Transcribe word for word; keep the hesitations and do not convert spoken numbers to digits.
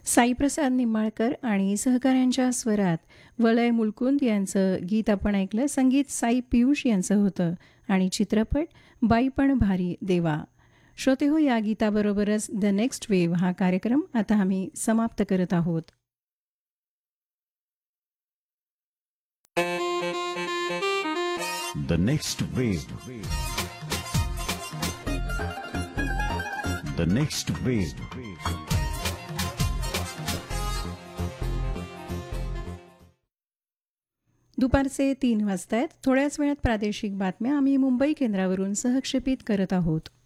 साईप्रसाद निंबाळकर आणि सहकाऱ्यांच्या स्वरात वलय मुलकुंद यांचं गीत आपण ऐकलं. संगीत साई पियुष यांचं होतं आणि चित्रपट बाई पण भारी देवा. श्रोते हो, या गीताबरोबरच द नेक्स्ट वेव्ह हा कार्यक्रम आता आम्ही समाप्त करत आहोत. The next wave. The next wave. दुपारचे तीन वाजतायत. थोड्याच वेळात प्रादेशिक बातम्या आम्ही मुंबई केंद्रावरून सहक्षेपित करत आहोत.